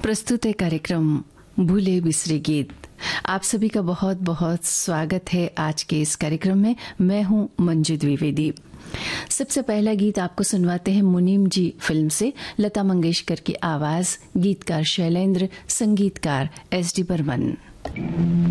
प्रस्तुत है कार्यक्रम भूले बिसरे गीत। आप सभी का बहुत बहुत स्वागत है आज के इस कार्यक्रम में। मैं हूं मंजू द्विवेदी। सबसे पहला गीत आपको सुनवाते हैं मुनीम जी फिल्म से। लता मंगेशकर की आवाज, गीतकार शैलेंद्र, संगीतकार एस डी बर्मन।